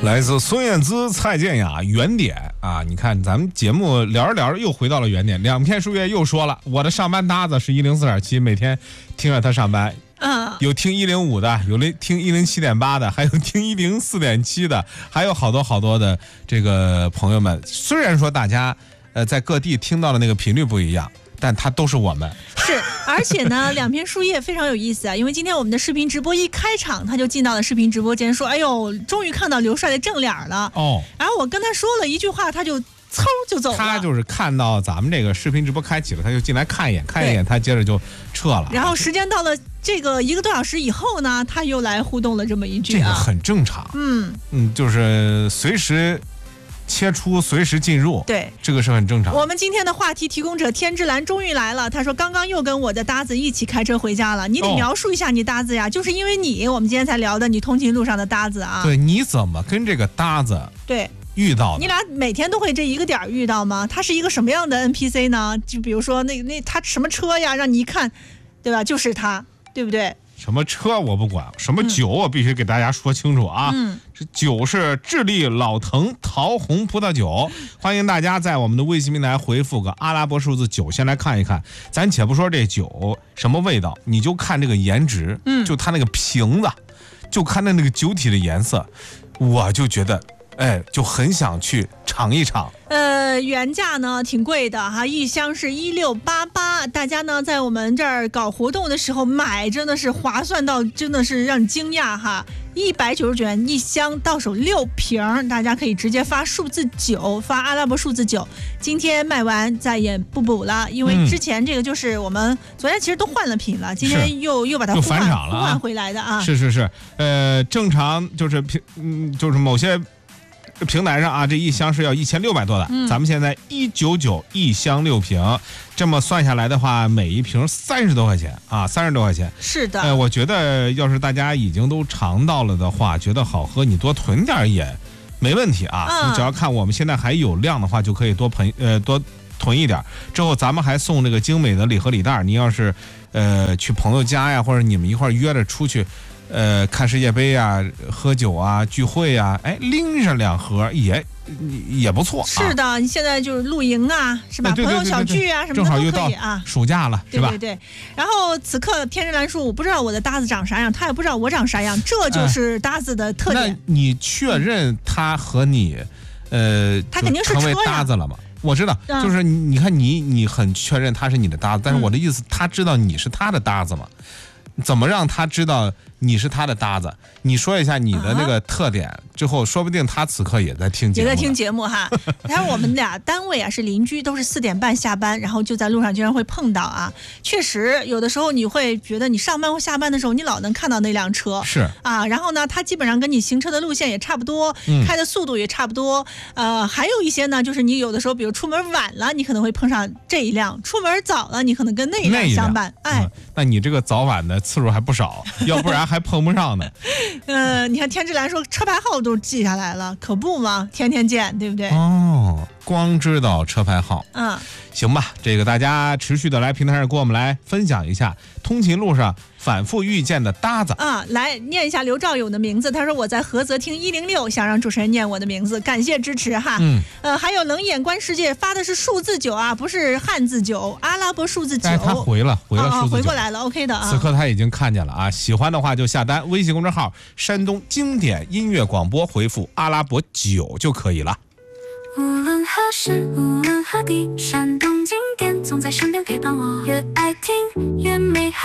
来自孙燕姿、蔡健雅，原点啊！你看咱们节目聊着聊着又回到了原点。两片树叶又说了，我的上班搭子是104.7，每天听着他上班。有听105的，有听107.8的，还有听104.7的，还有好多好多的这个朋友们。虽然说大家在各地听到的那个频率不一样，但它都是我们。 是，而且呢，两片树叶非常有意思啊，因为今天我们的视频直播一开场，他就进到了视频直播间，说：“哎呦，终于看到刘帅的正脸了。”哦，然后我跟他说了一句话，他就嗖就走了。 他就是看到咱们这个视频直播开启了，他就进来看一眼，看一眼，他接着就撤了。 然后时间到了这个1个多小时以后呢，他又来互动了这么一句这个很正常。就是随时切出随时进入， 对， 这个是很正常。 我们今天的话题提供者天之蓝终于来了，他说刚刚又跟我的搭子一起开车回家了，你得描述一下你搭子呀，就是因为你我们今天才聊的你通勤路上的搭子啊。 对，你怎么跟这个搭子对遇到的？ 你俩每天都会这一个点遇到吗？他是一个什么样的 NPC 呢？就比如说那他什么车呀，让你一看，对吧？就是他，对不对？ 什么车我不管，什么酒我必须给大家说清楚啊！这酒是智利老藤桃红葡萄酒，欢迎大家在我们的微信平台回复个阿拉伯数字9，先来看一看。咱且不说这酒什么味道，你就看这个颜值，就它那个瓶子，就看那个酒体的颜色，我就觉得，就很想去尝一尝。 原价呢挺贵的哈，一箱是1688，大家呢在我们这儿搞活动的时候买，真的是划算到真的是让你惊讶哈，199元一箱，到手6瓶，大家可以直接发数字9，发阿拉伯数字9。今天卖完再也不补了，因为之前这个就是我们昨天其实都换了品了，今天又把它返场了， 互换回来的啊。 是，正常就是就是某些平台上啊，这一箱是要1600多的，咱们现在199一箱6瓶，这么算下来的话，每一瓶30多块钱啊，30多块钱。 是的， 我觉得要是大家已经都尝到了的话，觉得好喝，你多囤点也没问题啊。你只要看我们现在还有量的话，就可以多囤一点。之后咱们还送这个精美的礼盒礼袋，你要是去朋友家呀，或者你们一块约着出去。看世界杯啊，喝酒啊，聚会啊，拎上2盒也不错。 是的，你现在就是露营啊，是吧？朋友小聚啊，什么的都可以啊。 暑假了，是吧？ 对。然后此刻天之蓝说，我不知道我的搭子长啥样，他也不知道我长啥样，这就是搭子的特点。 那你确认他和你， 他肯定是成为搭子了吗？我知道，就是你看你很确认他是你的搭子，但是我的意思，他知道你是他的搭子吗？怎么让他知道你是他的搭子？你说一下你的那个特点之后，说不定他此刻也在听节目。 也在听节目哈。他说我们俩单位啊是邻居，都是4点半下班，然后就在路上经常会碰到啊。确实，有的时候你会觉得你上班或下班的时候，你老能看到那辆车。 是啊，然后呢，他基本上跟你行车的路线也差不多，开的速度也差不多。还有一些呢，就是你有的时候，比如出门晚了，你可能会碰上这一辆；出门早了，你可能跟那一辆相伴。 那你这个早晚的次数还不少，要不然还碰不上呢。 你看天之蓝说车牌号都记下来了，可不吗？天天见，对不对？ 光知道车牌号，行吧。这个大家持续的来平台上跟我们来分享一下通勤路上反复遇见的搭子来念一下刘兆勇的名字。他说我在菏泽听106，想让主持人念我的名字，感谢支持哈。还有冷眼观世界发的是数字9啊，不是汉字9，阿拉伯数字9。 他回了数字9， 回过来了 ，OK 的啊。 此刻他已经看见了啊，喜欢的话就下单，微信公众号山东经典音乐广播，回复阿拉伯9就可以了。 无论何时，无论何地，山东经典总在身边陪伴我，越爱听越美好。